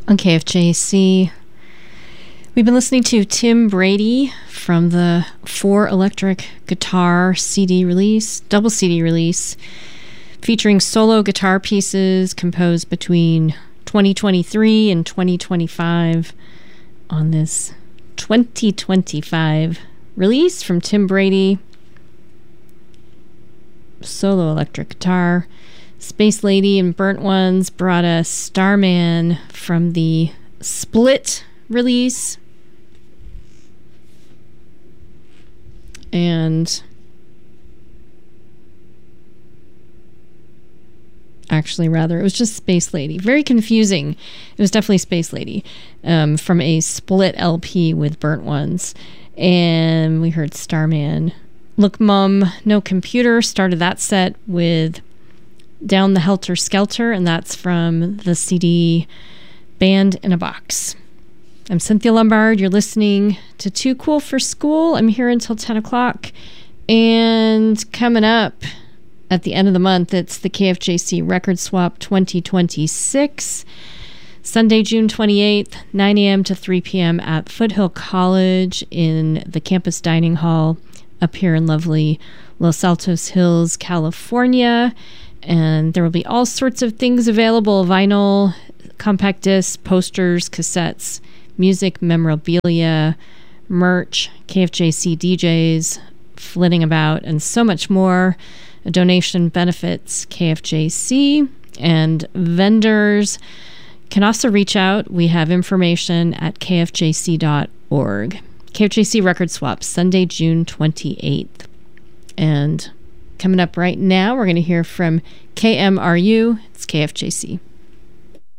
on KFJC. We've been listening to Tim Brady from the 4 Electric Guitar CD release, double CD release, featuring solo guitar pieces composed between 2023 and 2025 on this 2025 release from Tim Brady. Solo electric guitar. Space Lady and Burnt Ones brought us Starman from the Split release. And actually, rather, it was just Space Lady. Very confusing. It was definitely Space Lady from a Split LP with Burnt Ones. And we heard Starman. Look Mum, No Computer started that set with Down the Helter Skelter, and that's from the CD Band in a Box. I'm Cynthia Lombard. You're listening to Too Cool for School. I'm here until 10 o'clock. And coming up at the end of the month, it's the KFJC Record Swap 2026. Sunday, June 28th, 9 a.m. to 3 p.m. at Foothill College in the campus dining hall up here in lovely Los Altos Hills, California. And there will be all sorts of things available: vinyl, compact discs, posters, cassettes, music, memorabilia, merch, KFJC DJs flitting about, and so much more. A donation benefits KFJC, and vendors can also reach out. We have information at kfjc.org. KFJC Record Swap, Sunday, June 28th. And coming up right now, we're going to hear from KMRU. It's KFJC.